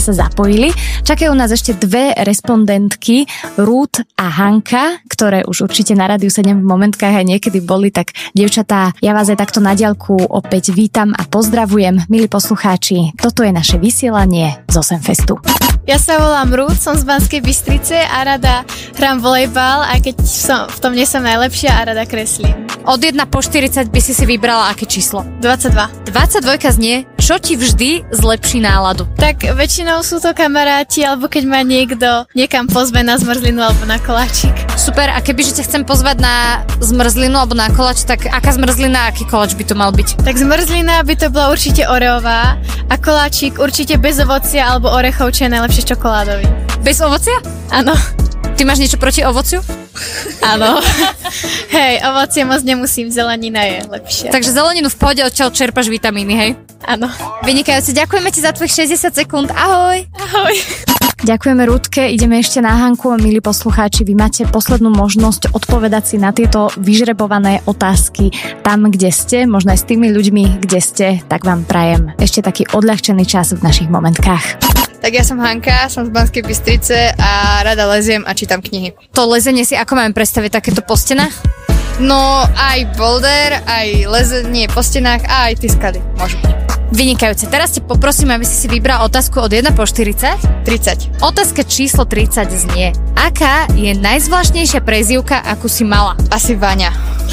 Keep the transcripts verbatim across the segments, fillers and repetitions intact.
sa zapojili. Čakajú nás ešte dve respondentky, Ruth a Hanka, ktoré už určite na Rádiu sedem v momentkách aj niekedy boli, tak dievčatá, ja vás aj takto na diaľku opäť vítam a pozdravujem, milí poslucháči. Toto je naše vysielanie z Osemfestu. Ja sa volám Ruth, som z Banskej Bystrice a rada hrám volejbal, aj keď som, v tom nie som najlepšia a rada kreslím. Od jeden po štyridsať by si si vybrala aké číslo? dvadsaťdva. dvadsaťdva znie, čo ti vždy zlepší náladu? Tak väčšinou sú to kamaráti, alebo keď ma niekto niekam pozve na zmrzlinu alebo na koláčik. Super, a kebyže ťa chcem pozvať na zmrzlinu alebo na koláč, tak aká zmrzlina, aký koláč by to mal byť? Tak zmrzlina by to bola určite oreová a koláčik určite bez ovocia alebo orechov, čo je najlepšie čokoládový. Bez ovocia? Áno. Ty máš niečo proti ovociu? Áno. Hej, ovocie moc nemusím, zelenina je lepšia. Takže zeleninu v pohode, odtiaľ čerpaš vitamíny, hej? Áno. Vynikajúce, ďakujeme ti za tvojich šesťdesiat sekúnd. Ahoj. Ahoj. Ďakujeme Rúdke, ideme ešte na Hanku. Milí poslucháči, vy máte poslednú možnosť odpovedať si na tieto vyžrebované otázky tam, kde ste, možno aj s tými ľuďmi, kde ste, tak vám prajem ešte taký odľahčený čas v našich momentkách. Tak ja som Hanka, som z Banskej Bystrice a rada leziem a čítam knihy. To lezenie si ako máme predstaviť, takéto po stenách? No aj boulder, aj lezenie po stenách a aj tiskady, môžu byť. Vynikajúce. Teraz te poprosím, aby si si vybral otázku od jeden po štyridsať. tridsať. Otázka číslo tridsať znie: aká je najzvláštnejšia prezývka, akú si mala? Asi Vaňa.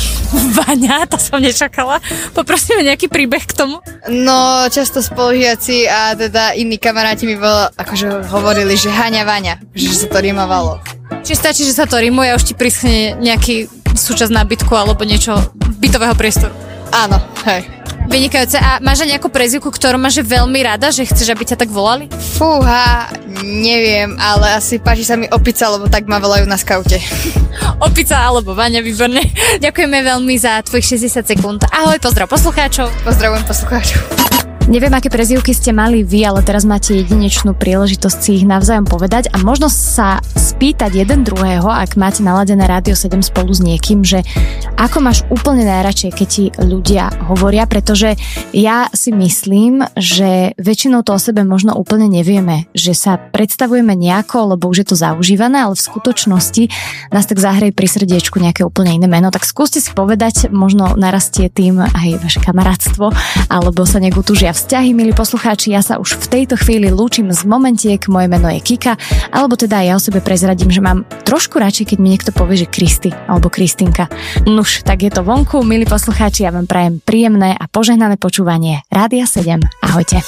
Vaňa? To som nečakala. Poprosíme nejaký príbeh k tomu. No, často spolužiaci a teda iní kamaráti mi bolo, akože hovorili, že Haňa Vaňa, že sa to rimovalo. Či stačí, že sa to rimuje a už ti prischne nejaký súčasť nábytku alebo niečo bytového priestoru? Áno, hej. Vynikajúce. A máš aj nejakú prezývku, ktorú máš veľmi rada, že chceš, aby ťa tak volali? Fúha, neviem, ale asi páči sa mi Opica, lebo tak ma volajú na skaute. Opica alebo Vaňa, výborne. Ďakujeme veľmi za tvojich šesťdesiat sekúnd. Ahoj, pozdrav poslucháčov. Pozdravujem poslucháčov. Neviem, aké prezývky ste mali vy, ale teraz máte jedinečnú príležitosť si ich navzájom povedať a možno sa spýtať jeden druhého, ak máte naladené Rádio sedem spolu s niekým, že ako máš úplne najradšej, keď ti ľudia hovoria, pretože ja si myslím, že väčšinou to o sebe možno úplne nevieme, že sa predstavujeme nejako, lebo už je to zaužívané, ale v skutočnosti nás tak zahreje pri srdiečku nejaké úplne iné meno. Tak skúste si povedať, možno narastie tým aj vaše kamarátstvo, alebo sa niekto tužia vzťahy, milí poslucháči, ja sa už v tejto chvíli lúčim z Momentiek, moje meno je Kika, alebo teda ja o sebe prezradím, že mám trošku radšej, keď mi niekto povie, že Kristy alebo Kristinka. Nuž, tak je to vonku, milí poslucháči, ja vám prajem príjemné a požehnané počúvanie Rádia sedem. Ahojte.